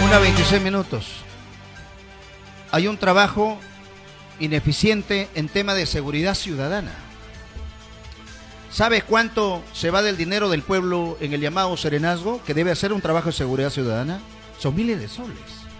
1:26 minutos. Hay un trabajo ineficiente en tema de seguridad ciudadana. ¿Sabes cuánto se va del dinero del pueblo en el llamado serenazgo, que debe hacer un trabajo de seguridad ciudadana? Son miles de soles.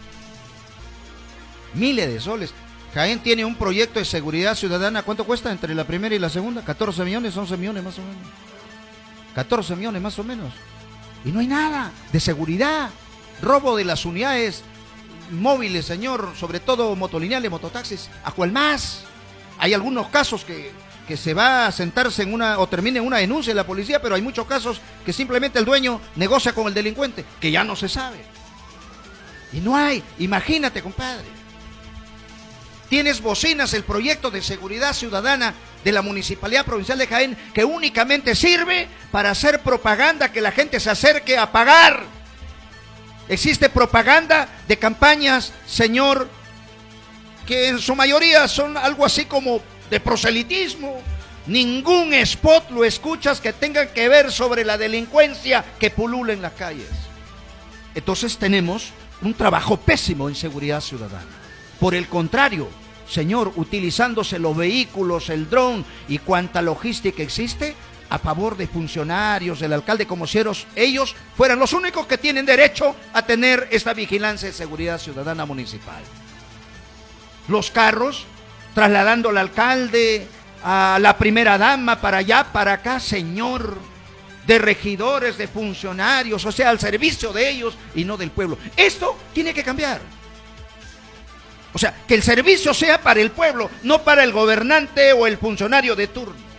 Miles de soles. Jaén tiene un proyecto de seguridad ciudadana. ¿Cuánto cuesta entre la primera y la segunda? 14 millones, 11 millones más o menos. 14 millones más o menos. Y no hay nada de seguridad. Robo de las unidades móviles, señor, sobre todo motolineales, mototaxis. ¿A cuál más? Hay algunos casos que se va a sentarse en una o termine en una denuncia de la policía, pero hay muchos casos que simplemente el dueño negocia con el delincuente, que ya no se sabe. Y no hay, imagínate, compadre. Tienes bocinas, el proyecto de seguridad ciudadana de la Municipalidad Provincial de Jaén, que únicamente sirve para hacer propaganda, que la gente se acerque a pagar. Existe propaganda de campañas, señor, que en su mayoría son algo así como de proselitismo. Ningún spot lo escuchas que tenga que ver sobre la delincuencia que pulula en las calles. Entonces tenemos un trabajo pésimo en seguridad ciudadana. Por el contrario, señor, utilizándose los vehículos, el dron y cuanta logística existe, a favor de funcionarios, del alcalde, como si ellos fueran los únicos que tienen derecho a tener esta vigilancia de seguridad ciudadana municipal. Los carros, trasladando al alcalde, a la primera dama, para allá, para acá, señor, de regidores, de funcionarios, o sea, al servicio de ellos y no del pueblo. Esto tiene que cambiar. O sea, que el servicio sea para el pueblo, no para el gobernante o el funcionario de turno.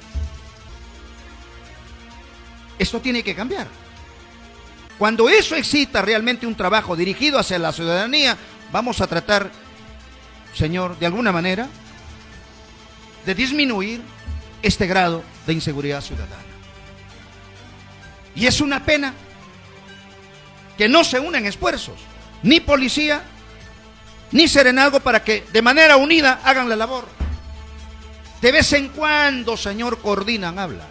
Esto tiene que cambiar. Cuando eso exista realmente un trabajo dirigido hacia la ciudadanía, vamos a tratar, señor, de alguna manera, de disminuir este grado de inseguridad ciudadana. Y es una pena que no se unan esfuerzos, ni policía, ni serenazgo, para que de manera unida hagan la labor. De vez en cuando, señor, coordinan, hablan.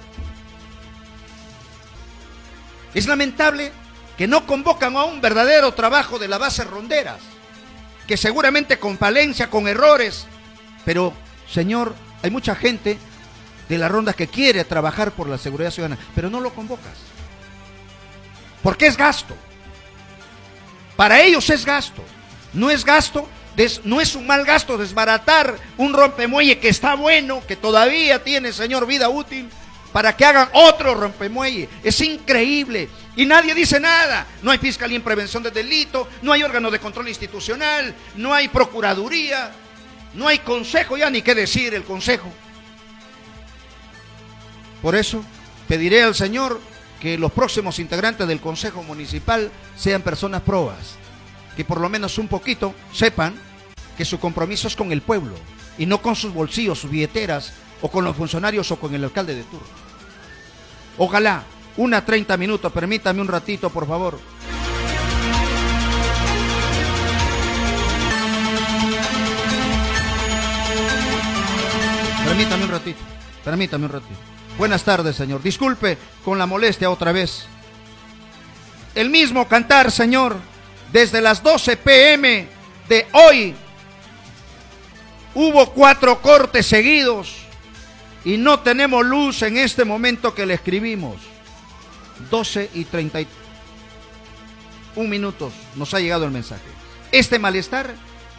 Es lamentable que no convocan a un verdadero trabajo de las bases ronderas, que seguramente con falencia, con errores, pero, señor, hay mucha gente de las rondas que quiere trabajar por la seguridad ciudadana, pero no lo convocas. Porque es gasto. Para ellos es gasto. No es gasto, no es un mal gasto desbaratar un rompemuelle que está bueno, que todavía tiene, señor, vida útil, para que hagan otro rompemuelle. Es increíble. Y nadie dice nada. No hay fiscalía en prevención de delito, no hay órgano de control institucional, no hay procuraduría, no hay consejo, ya ni qué decir el consejo. Por eso pediré al señor que los próximos integrantes del consejo municipal sean personas probas, que por lo menos un poquito sepan que su compromiso es con el pueblo y no con sus bolsillos, sus billeteras, o con los funcionarios o con el alcalde de turno. Ojalá, 1:30 minutos, permítame un ratito, por favor. Permítame un ratito. Buenas tardes, señor. Disculpe con la molestia otra vez. El mismo cantar, señor, desde las 12 p.m. de hoy. Hubo 4 cortes seguidos. Y no tenemos luz en este momento que le escribimos. 12:31 minutos nos ha llegado el mensaje. Este malestar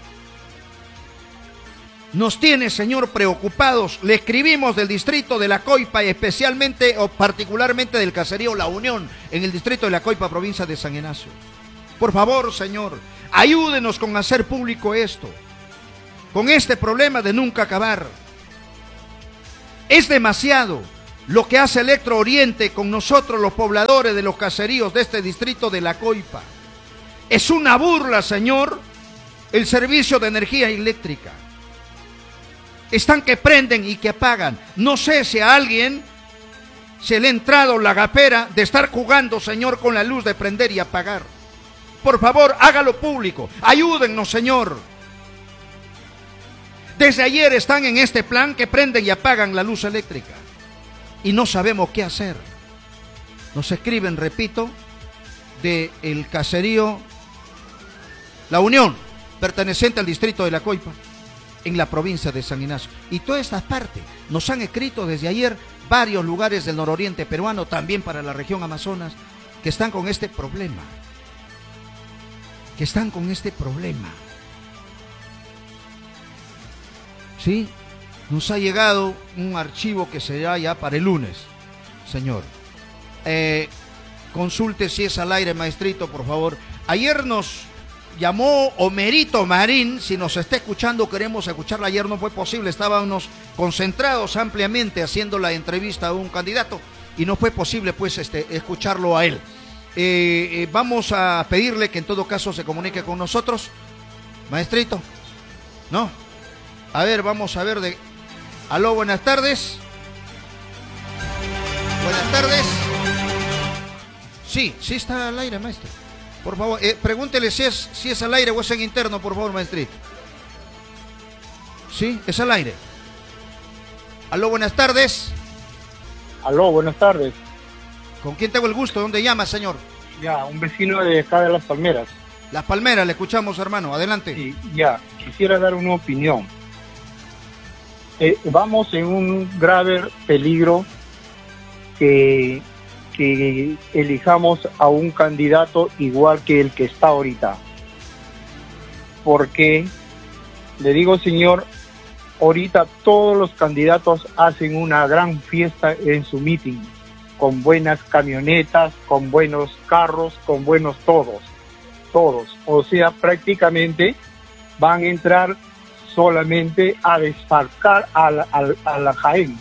nos tiene, señor, preocupados. Le escribimos del distrito de La Coipa, especialmente o particularmente del caserío La Unión, en el distrito de La Coipa, provincia de San Ignacio. Por favor, señor, ayúdenos con hacer público esto, con este problema de nunca acabar. Es demasiado lo que hace Electro Oriente con nosotros, los pobladores de los caseríos de este distrito de La Coipa. Es una burla, señor, el servicio de energía eléctrica. Están que prenden y que apagan. No sé si a alguien se le ha entrado la gapera de estar jugando, señor, con la luz de prender y apagar. Por favor, hágalo público. Ayúdennos, señor. Desde ayer están en este plan que prenden y apagan la luz eléctrica. Y no sabemos qué hacer. Nos escriben, repito, del caserío La Unión, perteneciente al distrito de La Coipa, en la provincia de San Ignacio. Y todas estas partes nos han escrito desde ayer varios lugares del nororiente peruano, también para la región Amazonas, que están con este problema. ¿Sí? Nos ha llegado un archivo que será ya para el lunes, señor. Consulte si es al aire, maestrito, por favor. Ayer nos llamó Homerito Marín, si nos está escuchando, queremos escucharla. Ayer no fue posible, estábamos concentrados ampliamente haciendo la entrevista a un candidato y no fue posible pues escucharlo a él. Vamos a pedirle que en todo caso se comunique con nosotros, maestrito. ¿No? A ver, vamos a ver de... Aló, buenas tardes. Buenas tardes. Sí está al aire, maestro. Por favor, pregúntele si es al aire o es en interno, por favor, maestrito. Sí, es al aire. Aló, buenas tardes. Aló, buenas tardes. ¿Con quién tengo el gusto? ¿Dónde llama, señor? Ya, un vecino de acá de Las Palmeras. Las Palmeras, le escuchamos, hermano. Adelante. Sí, ya, quisiera dar una opinión. Vamos en un grave peligro que elijamos a un candidato igual que el que está ahorita. Porque, le digo, señor, ahorita todos los candidatos hacen una gran fiesta en su meeting, con buenas camionetas, con buenos carros, con buenos todos. O sea, prácticamente van a entrar solamente a desfalcar a la Jaén.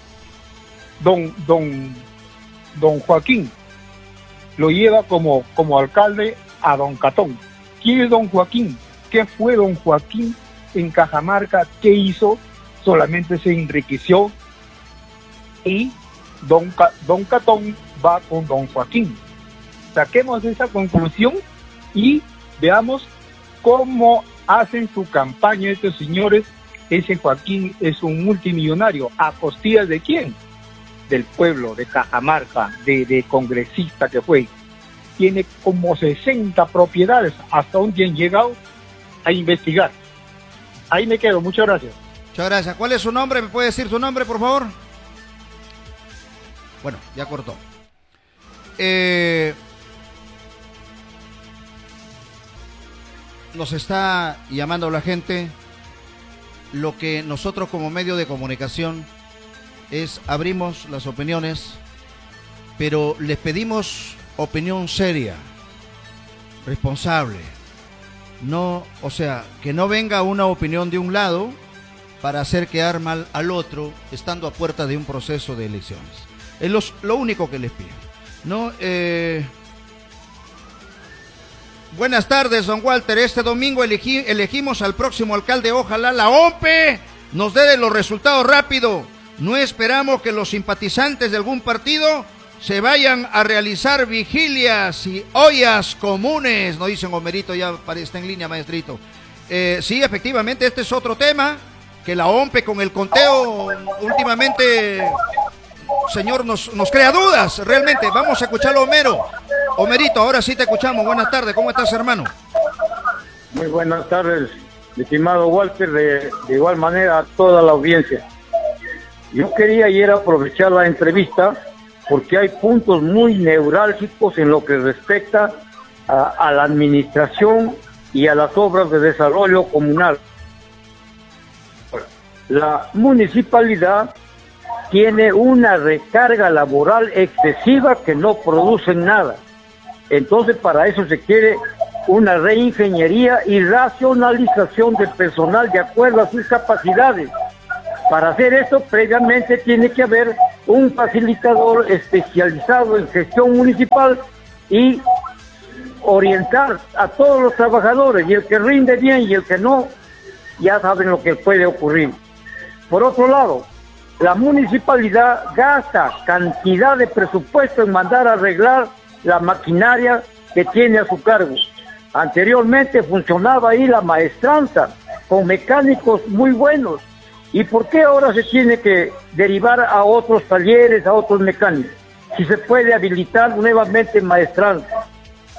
Don Joaquín lo lleva como alcalde a don Catón. ¿Quién es don Joaquín? ¿Qué fue don Joaquín en Cajamarca? ¿Qué hizo? Solamente se enriqueció y don Catón va con don Joaquín. Saquemos esa conclusión y veamos cómo hacen su campaña estos señores. Ese Joaquín es un multimillonario. ¿A costillas de quién? Del pueblo, de Cajamarca, de congresista que fue. Tiene como 60 propiedades, hasta un día han llegado a investigar. Ahí me quedo, muchas gracias. Muchas gracias. ¿Cuál es su nombre? ¿Me puede decir su nombre, por favor? Bueno, ya cortó. Nos está llamando la gente. Lo que nosotros como medio de comunicación es abrimos las opiniones, pero les pedimos opinión seria, responsable. No, o sea, que no venga una opinión de un lado para hacer quedar mal al otro, estando a puerta de un proceso de elecciones. Es lo único que les pido. No, buenas tardes, don Walter. Este domingo elegimos al próximo alcalde. Ojalá la OMPE nos dé los resultados rápido. No esperamos que los simpatizantes de algún partido se vayan a realizar vigilias y ollas comunes. No dicen Homerito, ya está en línea, maestrito. Sí, efectivamente, este es otro tema, que la OMPE con el conteo últimamente, señor, nos crea dudas, realmente. Vamos a escucharlo, Homero. Homerito, ahora sí te escuchamos. Buenas tardes, ¿cómo estás, hermano? Muy buenas tardes, estimado Walter, de igual manera a toda la audiencia. Yo quería ayer aprovechar la entrevista porque hay puntos muy neurálgicos en lo que respecta a la administración y a las obras de desarrollo comunal. La municipalidad tiene una recarga laboral excesiva que no produce nada. Entonces, para eso se quiere una reingeniería y racionalización del personal de acuerdo a sus capacidades. Para hacer esto, previamente tiene que haber un facilitador especializado en gestión municipal y orientar a todos los trabajadores, y el que rinde bien y el que no, ya saben lo que puede ocurrir. Por otro lado, la municipalidad gasta cantidad de presupuesto en mandar a arreglar la maquinaria que tiene a su cargo. Anteriormente funcionaba ahí la maestranza con mecánicos muy buenos. ¿Y por qué ahora se tiene que derivar a otros talleres, a otros mecánicos? Si se puede habilitar nuevamente maestranza.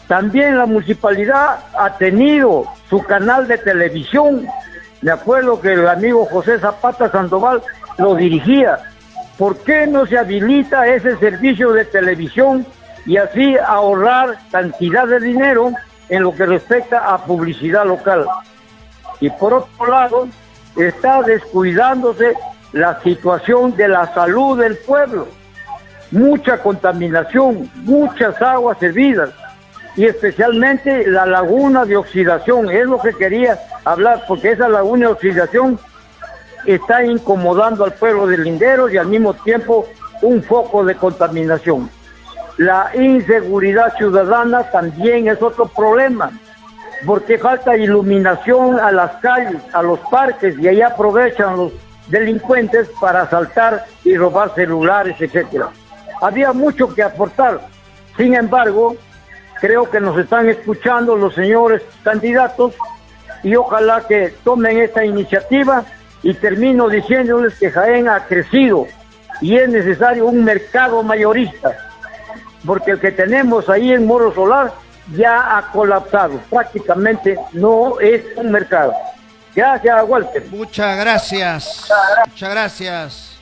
También la municipalidad ha tenido su canal de televisión. Me acuerdo que el amigo José Zapata Sandoval lo dirigía. ¿Por qué no se habilita ese servicio de televisión y así ahorrar cantidad de dinero en lo que respecta a publicidad local? Y por otro lado, está descuidándose la situación de la salud del pueblo. Mucha contaminación, muchas aguas hervidas y especialmente la laguna de oxidación. Es lo que quería hablar, porque esa laguna de oxidación está incomodando al pueblo de Linderos y al mismo tiempo un foco de contaminación. La inseguridad ciudadana también es otro problema, porque falta iluminación a las calles, a los parques, y ahí aprovechan los delincuentes para asaltar y robar celulares, etcétera. Había mucho que aportar. Sin embargo, creo que nos están escuchando los señores candidatos y ojalá que tomen esta iniciativa, y termino diciéndoles que Jaén ha crecido y es necesario un mercado mayorista, porque el que tenemos ahí en Morro Solar ya ha colapsado, prácticamente no es un mercado. Gracias, Walter. Muchas gracias. Muchas gracias.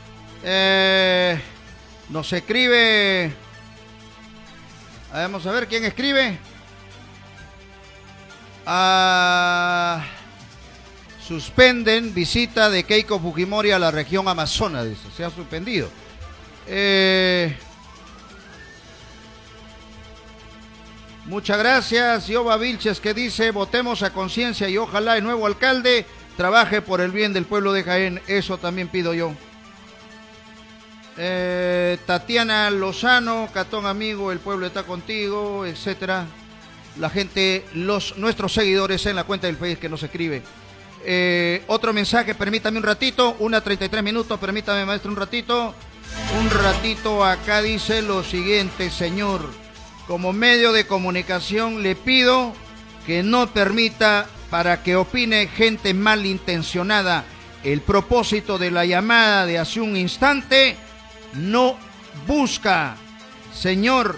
Nos escribe... Vamos a ver quién escribe. Suspenden visita de Keiko Fujimori a la región Amazonas, dice. Se ha suspendido. Muchas gracias. Yoba Vilches, que dice: votemos a conciencia y ojalá el nuevo alcalde trabaje por el bien del pueblo de Jaén. Eso también pido yo. Tatiana Lozano, Catón amigo, el pueblo está contigo, etcétera. La gente, nuestros seguidores en la cuenta del Facebook que nos escribe. Otro mensaje, permítame un ratito, 1:33 minutos, permítame, maestro, un ratito. Acá dice lo siguiente: señor, como medio de comunicación le pido que no permita para que opine gente malintencionada. El propósito de la llamada de hace un instante no busca, señor,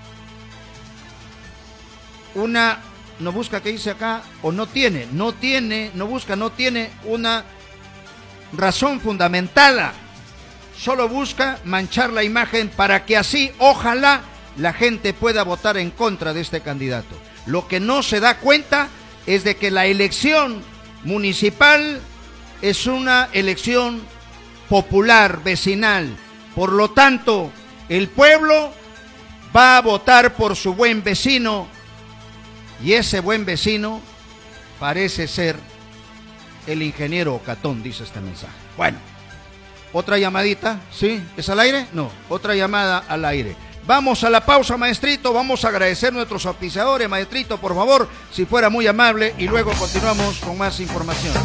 no busca, ¿qué dice acá? O no tiene una razón fundamentada. Solo busca manchar la imagen para que así, ojalá, la gente pueda votar en contra de este candidato. Lo que no se da cuenta es de que la elección municipal es una elección popular, vecinal. Por lo tanto, el pueblo va a votar por su buen vecino, y ese buen vecino parece ser el ingeniero Catón, dice este mensaje. Bueno, otra llamadita, ¿sí? ¿Es al aire? No, otra llamada al aire. Vamos a la pausa, maestrito, vamos a agradecer a nuestros auspiciadores. Maestrito, por favor, si fuera muy amable, y luego continuamos con más información.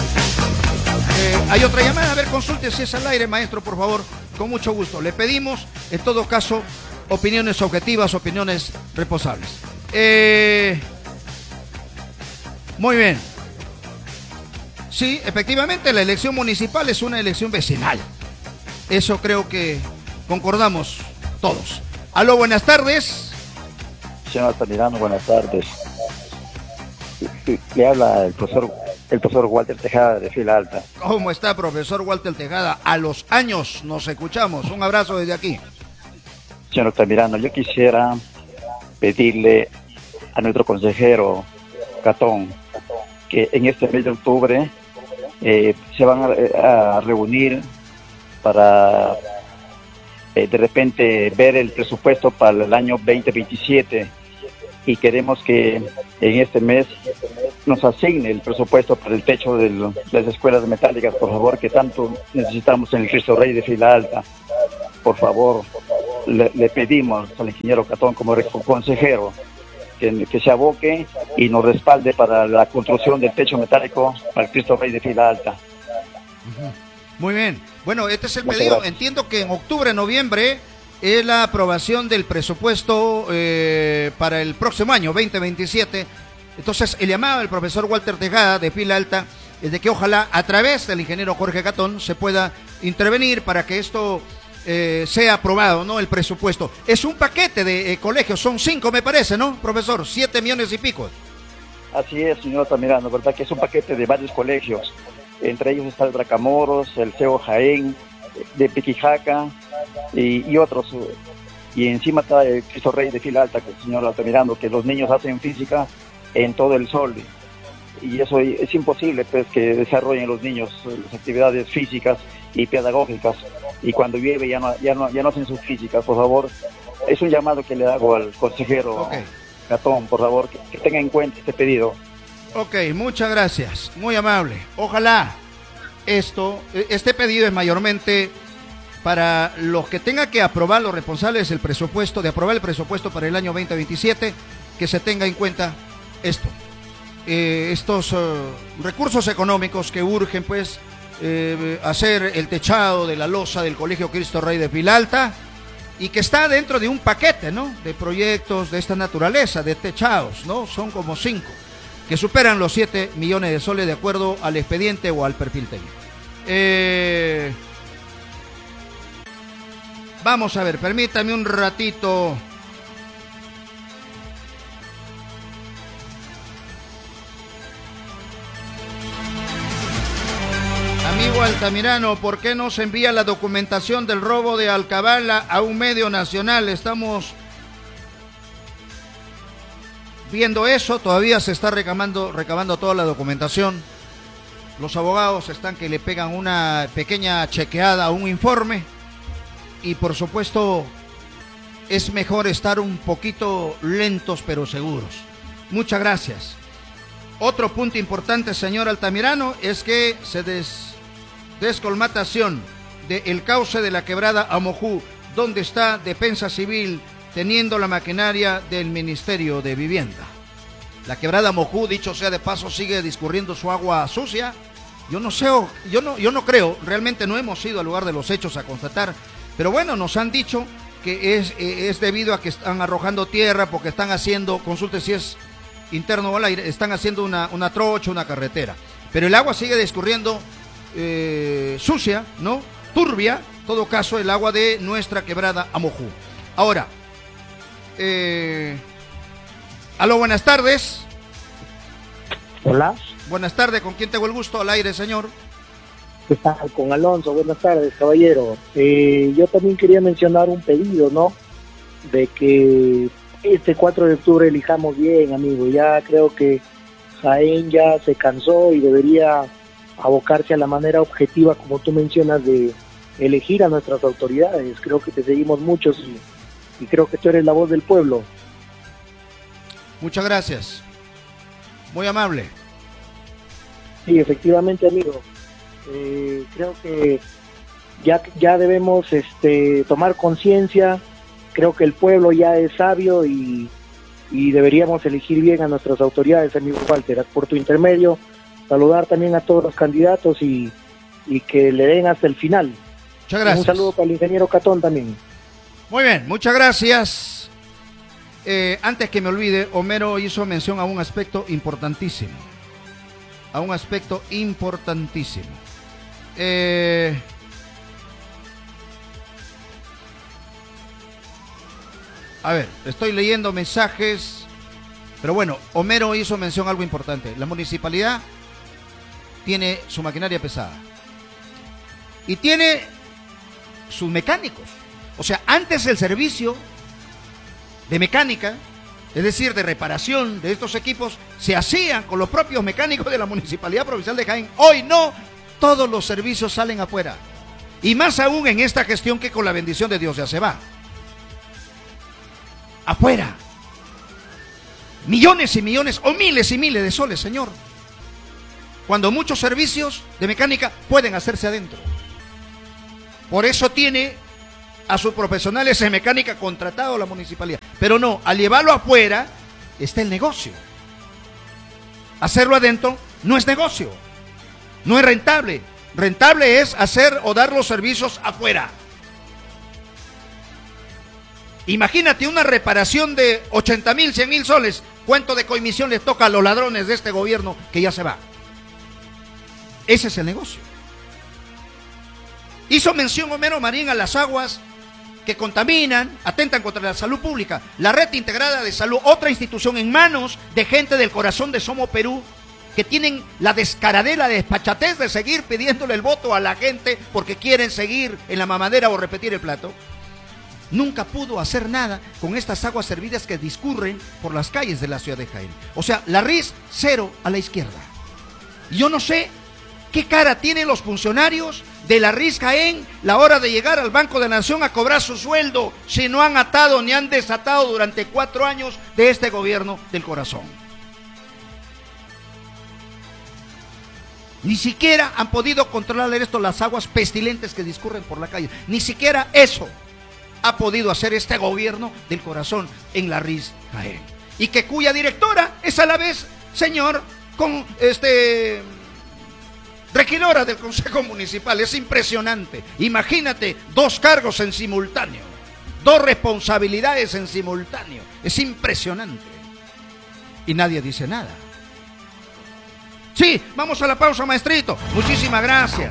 Hay otra llamada, a ver, consulte si es al aire, maestro, por favor, con mucho gusto. Le pedimos, en todo caso, opiniones objetivas, opiniones responsables. Muy bien. Sí, efectivamente, la elección municipal es una elección vecinal. Eso creo que concordamos todos. Aló, buenas tardes. Señor Altamirano, buenas tardes. Le habla el profesor Walter Tejada, de Fila Alta. ¿Cómo está, profesor Walter Tejada? A los años nos escuchamos. Un abrazo desde aquí. Señor Altamirano, yo quisiera pedirle a nuestro consejero Catón que en este mes de octubre se van a reunir para de repente ver el presupuesto para el año 2027, y queremos que en este mes nos asigne el presupuesto para el techo de las escuelas metálicas, por favor, que tanto necesitamos en el Cristo Rey de Fila Alta. Por favor, le pedimos al ingeniero Catón como consejero que se aboque y nos respalde para la construcción del techo metálico para el Cristo Rey de Fila Alta. Muy bien. Bueno, este es el pedido. Entiendo que en octubre, noviembre es la aprobación del presupuesto para el próximo año, 2027. Entonces, el llamado del profesor Walter Tejada, de Fila Alta, es de que ojalá a través del ingeniero Jorge Catón se pueda intervenir para que esto sea aprobado, ¿no? El presupuesto. Es un paquete de colegios, son 5 me parece, ¿no, profesor? 7 millones y pico. Así es, señor Altamirano, ¿verdad? Que es un paquete de varios colegios. Entre ellos está el Bracamoros, el CEO Jaén, de Piquijaca y otros. Y encima está el Cristo Rey de Fila Alta, que el señor Altamirano, que los niños hacen física en todo el sol. Y eso es imposible, pues, que desarrollen los niños las actividades físicas y pedagógicas. Y cuando llueve ya no hacen sus físicas, por favor. Es un llamado que le hago al consejero Catón, por favor, que tenga en cuenta este pedido. Ok, muchas gracias, muy amable. Ojalá este pedido es mayormente para los que tengan que aprobar, los responsables del presupuesto, de aprobar el presupuesto para el año 2027, que se tenga en cuenta esto. Estos recursos económicos que urgen, pues, hacer el techado de la losa del Colegio Cristo Rey de Vilalta, y que está dentro de un paquete, ¿no?, de proyectos de esta naturaleza, de techados, ¿no? Son como 5, que superan los 7 millones de soles de acuerdo al expediente o al perfil técnico. Vamos a ver, permítame un ratito. Amigo Altamirano, ¿por qué no se envía la documentación del robo de Alcabala a un medio nacional? Estamos viendo eso, todavía se está recabando toda la documentación. Los abogados están que le pegan una pequeña chequeada a un informe y por supuesto es mejor estar un poquito lentos pero seguros. Muchas gracias. Otro punto importante, señor Altamirano, es que se descolmatación del cauce de la quebrada Amojú, donde está Defensa Civil teniendo la maquinaria del Ministerio de Vivienda. La quebrada Amojú, dicho sea de paso, sigue discurriendo su agua sucia. Yo no creo, realmente no hemos ido al lugar de los hechos a constatar, pero bueno, nos han dicho que es debido a que están arrojando tierra, porque están haciendo, consulte si es interno o al aire, están haciendo una trocha, una carretera, pero el agua sigue discurriendo sucia, ¿no? Turbia, en todo caso, el agua de nuestra quebrada Amojú. Ahora, aló, buenas tardes. Hola. Buenas tardes, ¿con quién tengo el gusto? Al aire, señor. ¿Qué tal? Con Alonso, buenas tardes, caballero. Yo también quería mencionar un pedido, ¿no? De que este 4 de octubre elijamos bien, amigo. Ya creo que Jaén ya se cansó y debería abocarse a la manera objetiva, como tú mencionas, de elegir a nuestras autoridades. Creo que te seguimos muchos y creo que tú eres la voz del pueblo. Muchas gracias. Muy amable. Sí, efectivamente, amigo. Creo que ya debemos tomar conciencia. Creo que el pueblo ya es sabio y deberíamos elegir bien a nuestras autoridades, amigo Walter. Por tu intermedio, saludar también a todos los candidatos y que le den hasta el final. Muchas gracias. Un saludo para el ingeniero Catón también. Muy bien, muchas gracias. Antes que me olvide, Homero hizo mención a un aspecto importantísimo. A ver, estoy leyendo mensajes, pero bueno, Homero hizo mención a algo importante. La municipalidad tiene su maquinaria pesada y tiene sus mecánicos. O sea, antes el servicio de mecánica, es decir, de reparación de estos equipos, se hacían con los propios mecánicos de la Municipalidad Provincial de Jaén. Hoy no, todos los servicios salen afuera. Y más aún en esta gestión que con la bendición de Dios ya se va. Afuera. Millones y millones o miles y miles de soles, señor. Cuando muchos servicios de mecánica pueden hacerse adentro. Por eso tiene a sus profesionales en mecánica contratado la municipalidad. Pero no, al llevarlo afuera está el negocio. Hacerlo adentro no es negocio. No es rentable. Rentable es hacer o dar los servicios afuera. Imagínate una reparación de 80,000, 100,000 soles. ¿Cuánto de comisión les toca a los ladrones de este gobierno que ya se va? Ese es el negocio. Hizo mención Homero Marín a las aguas que contaminan, atentan contra la salud pública. La Red Integrada de Salud, otra institución en manos de gente del corazón de Somos Perú, que tienen la descaradera, despachatez de seguir pidiéndole el voto a la gente porque quieren seguir en la mamadera o repetir el plato. Nunca pudo hacer nada con estas aguas servidas que discurren por las calles de la ciudad de Jaén. O sea, la RIS, cero a la izquierda. Yo no sé qué cara tienen los funcionarios de la RIS Jaén la hora de llegar al Banco de la Nación a cobrar su sueldo si no han atado ni han desatado durante 4 años de este gobierno del corazón. Ni siquiera han podido controlar esto, las aguas pestilentes que discurren por la calle. Ni siquiera eso ha podido hacer este gobierno del corazón en la RIS Jaén. Y que cuya directora es a la vez, señor, regidora del Consejo Municipal. Es impresionante. Imagínate, 2 cargos en simultáneo, 2 responsabilidades en simultáneo. Es impresionante. Y nadie dice nada. Sí, vamos a la pausa, maestrito. Muchísimas gracias.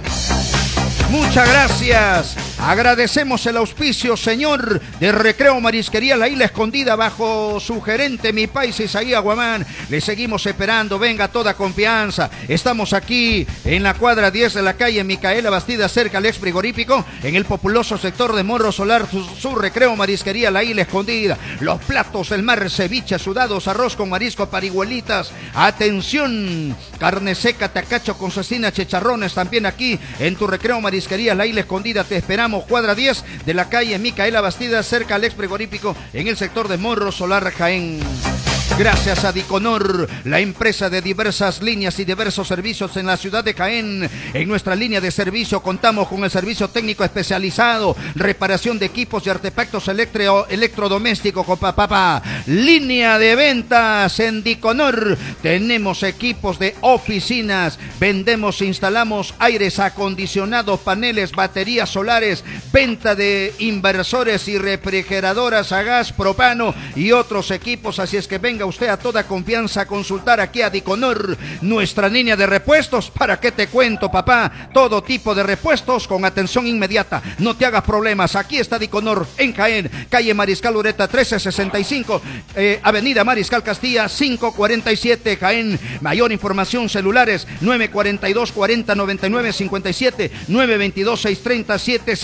Muchas gracias. Agradecemos el auspicio, señor, de Recreo Marisquería La Isla Escondida, bajo su gerente, mi país Isaías Guamán. Le seguimos esperando, venga, toda confianza. Estamos aquí en la cuadra 10 de la calle Micaela Bastida, cerca al ex frigorífico, en el populoso sector de Morro Solar, su Recreo Marisquería La Isla Escondida. Los platos del mar, ceviche, sudados, arroz con marisco, parihuelitas. Atención, carne seca, tacacho con cecina, chicharrones, también aquí en tu Recreo Marisquería La Isla Escondida. Te esperamos, cuadra 10 de la calle Micaela Bastida, cerca al ex frigorífico, en el sector de Morro Solar, Jaén. Gracias a Diconor, la empresa de diversas líneas y diversos servicios en la ciudad de Jaén. En nuestra línea de servicio contamos con el servicio técnico especializado, reparación de equipos y artefactos electrodomésticos, papá. Línea de ventas en Diconor. Tenemos equipos de oficinas, vendemos, instalamos aires acondicionados, paneles, baterías solares, venta de inversores y refrigeradoras a gas propano y otros equipos. Así es que venga usted a toda confianza a consultar aquí a Diconor, nuestra línea de repuestos. ¿Para qué te cuento, papá? Todo tipo de repuestos con atención inmediata. No te hagas problemas. Aquí está Diconor en Jaén, calle Mariscal Ureta 1365, avenida Mariscal Castilla 547, Jaén. Mayor información, celulares 942 40 99 57, 922 630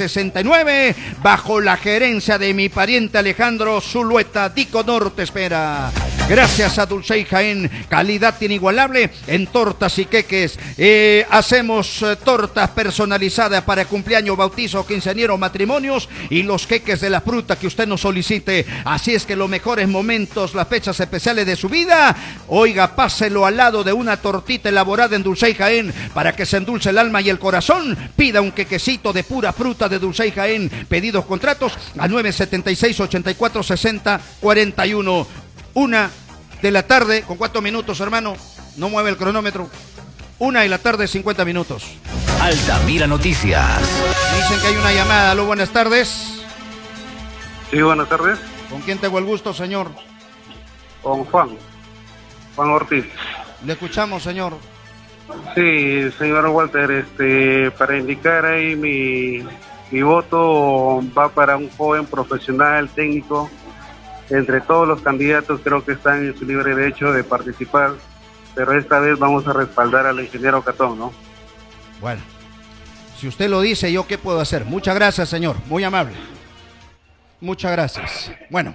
769, bajo la gerencia de mi pariente Alejandro Zulueta. Diconor te espera. Gracias a Dulcey Jaén, calidad inigualable en tortas y queques. Hacemos tortas personalizadas para cumpleaños, bautizo, quinceañero, matrimonios y los queques de la fruta que usted nos solicite. Así es que los mejores momentos, las fechas especiales de su vida, oiga, páselo al lado de una tortita elaborada en Dulcey Jaén para que se endulce el alma y el corazón. Pida un quequecito de pura fruta de Dulcey Jaén. Pedidos, contratos a 976 84 60 41. 1 de la tarde, ¿con cuántos minutos, hermano? No mueve el cronómetro. 1 de la tarde, 50 minutos. Altamira Noticias. Dicen que hay una llamada. Aló, buenas tardes. Sí, buenas tardes. ¿Con quién tengo el gusto, señor? Con Juan Ortiz. Le escuchamos, señor. Sí, señor Walter, para indicar ahí mi voto va para un joven profesional, técnico. Entre todos los candidatos creo que están en su libre derecho de participar, pero esta vez vamos a respaldar al ingeniero Catón, ¿no? Bueno, si usted lo dice, ¿yo qué puedo hacer? Muchas gracias, señor, muy amable. Muchas gracias. Bueno,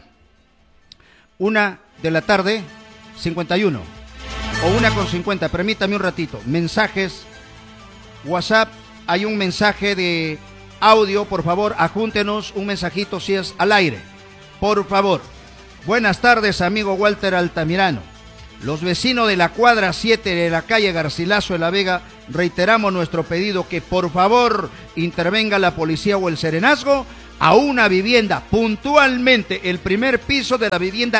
1 de la tarde, 51, o 1:50, permítame un ratito. Mensajes, WhatsApp, hay un mensaje de audio, por favor, adjúntenos un mensajito si es al aire, por favor. Buenas tardes, amigo Walter Altamirano. Los vecinos de la cuadra 7 de la calle Garcilaso de la Vega reiteramos nuestro pedido que por favor intervenga la policía o el serenazgo a una vivienda, puntualmente el primer piso de la vivienda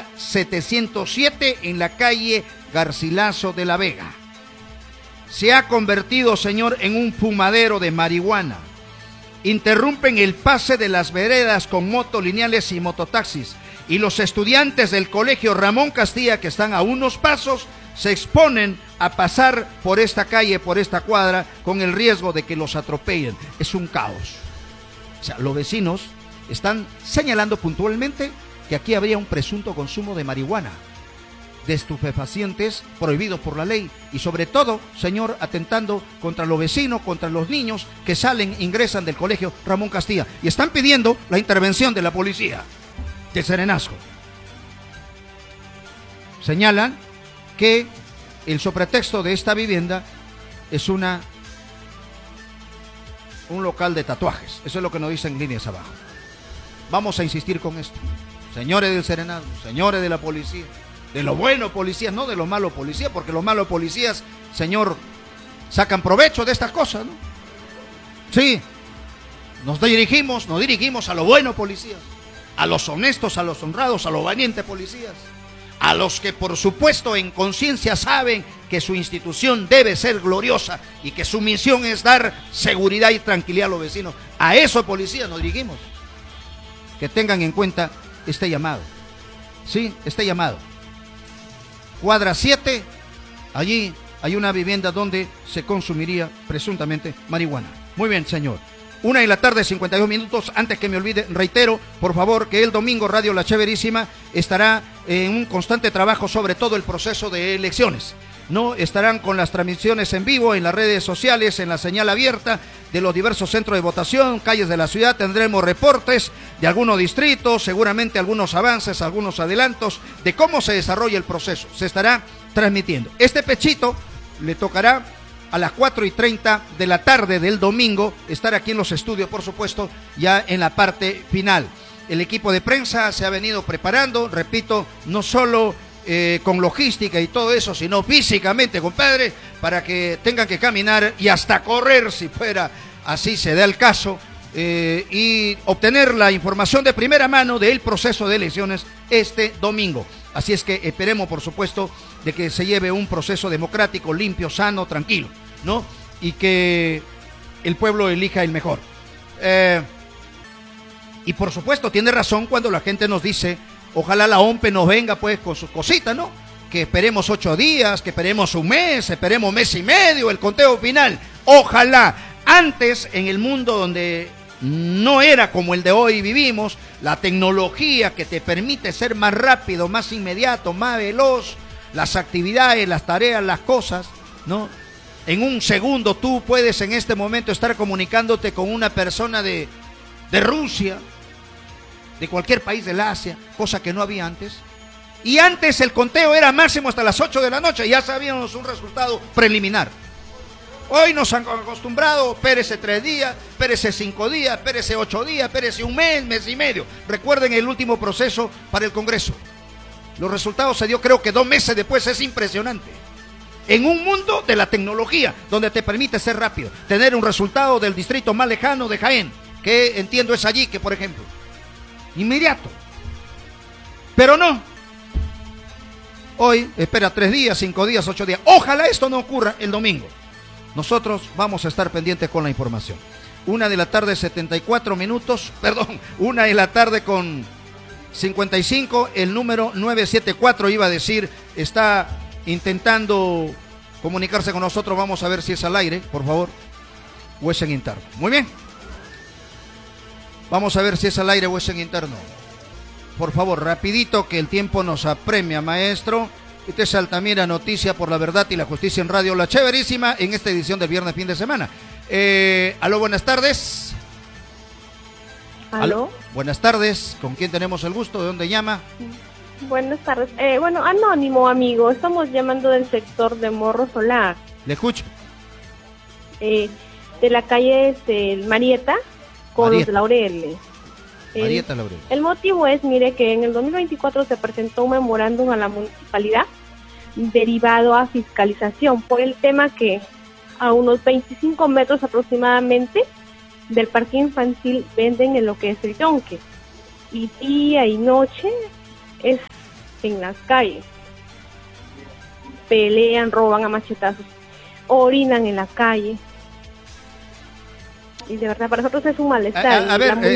707 en la calle Garcilaso de la Vega. Se ha convertido, señor, en un fumadero de marihuana. Interrumpen el pase de las veredas con motolineales y mototaxis. Y los estudiantes del colegio Ramón Castilla, que están a unos pasos, se exponen a pasar por esta calle, por esta cuadra, con el riesgo de que los atropellen. Es un caos. O sea, los vecinos están señalando puntualmente que aquí habría un presunto consumo de marihuana, de estupefacientes prohibidos por la ley y sobre todo, señor, atentando contra los vecinos, contra los niños que salen, ingresan del colegio Ramón Castilla y están pidiendo la intervención de la policía de Serenazgo. Señalan que el sobretexto de esta vivienda es un local de tatuajes. Eso es lo que nos dicen líneas abajo. Vamos a insistir con esto. Señores del Serenazgo, señores de la policía, de los buenos policías, no de los malos policías, porque los malos policías, señor, sacan provecho de estas cosas, ¿no? Sí, nos dirigimos a los buenos policías, a los honestos, a los honrados, a los valientes policías, a los que por supuesto en conciencia saben que su institución debe ser gloriosa y que su misión es dar seguridad y tranquilidad a los vecinos. A esos policías nos dirigimos. Que tengan en cuenta este llamado. Sí, este llamado. Cuadra 7, allí hay una vivienda donde se consumiría presuntamente marihuana. Muy bien, señor. 1:52 Antes que me olvide, reitero, por favor, que el domingo Radio La Chéverísima estará en un constante trabajo sobre todo el proceso de elecciones. No estarán con las transmisiones en vivo en las redes sociales, en la señal abierta de los diversos centros de votación, calles de la ciudad. Tendremos reportes de algunos distritos, seguramente algunos avances, algunos adelantos de cómo se desarrolla el proceso. Se estará transmitiendo. Este pechito le tocará a las 4:30 de la tarde del domingo estar aquí en los estudios, por supuesto, ya en la parte final. El equipo de prensa se ha venido preparando, repito, no solo con logística y todo eso, sino físicamente, compadre, para que tengan que caminar y hasta correr si fuera así se da el caso, y obtener la información de primera mano del proceso de elecciones este domingo. Así es que esperemos, por supuesto, de que se lleve un proceso democrático, limpio, sano, tranquilo, ¿no? Y que el pueblo elija el mejor. Y por supuesto, tiene razón cuando la gente nos dice, ojalá la OMPE nos venga pues con sus cositas, ¿no? Que esperemos 8 días, que esperemos un mes, esperemos mes y medio, el conteo final. Ojalá. Antes, en el mundo donde no era como el de hoy vivimos, la tecnología que te permite ser más rápido, más inmediato, más veloz, las actividades, las tareas, las cosas, ¿no? En un segundo tú puedes en este momento estar comunicándote con una persona de Rusia, de cualquier país del Asia, cosa que no había antes. Y antes el conteo era máximo hasta las 8 de la noche, ya sabíamos un resultado preliminar. Hoy nos han acostumbrado, espérese 3 días, espérese 5 días, espérese 8 días, espérese un mes, mes y medio. Recuerden el último proceso para el Congreso. Los resultados se dio creo que 2 meses después, es impresionante. En un mundo de la tecnología, donde te permite ser rápido, tener un resultado del distrito más lejano de Jaén, que entiendo es allí, que por ejemplo, inmediato. Pero no. Hoy espera 3 días, 5 días, 8 días. Ojalá esto no ocurra el domingo. Nosotros vamos a estar pendientes con la información. 1:74, perdón, 1:55, el número 974 iba a decir, está intentando comunicarse con nosotros. Vamos a ver si es al aire, por favor, o es en interno. Muy bien. Vamos a ver si es al aire o es en interno. Por favor, rapidito que el tiempo nos apremia, maestro. Este es Altamira, noticia por la verdad y la justicia en Radio La Chéverísima, en esta edición del viernes fin de semana. Aló, buenas tardes. Aló. Buenas tardes, ¿con quién tenemos el gusto? ¿De dónde llama? Buenas tardes. Bueno, anónimo, amigo. Estamos llamando del sector de Morro Solar. Le escucho. De la calle Marieta con Marieta. los Laureles. Marieta Laurel. El motivo es, mire, que en el 2024 se presentó un memorándum a la municipalidad derivado a fiscalización por el tema que a unos 25 metros aproximadamente del parque infantil venden en lo que es el yonque. Y día y noche es en las calles. Pelean, roban a machetazos, orinan en la calle. Y de verdad, para nosotros es un malestar. A ver,